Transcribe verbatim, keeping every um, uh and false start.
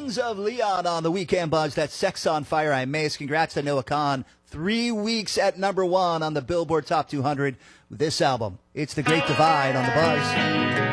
Kings of Leon on the Weekend Buzz. That's Sex on Fire. I'm Mace. Congrats to Noah Kahan. Three weeks at number one on the Billboard Top two hundred with this album. It's The Great Divide on the Buzz.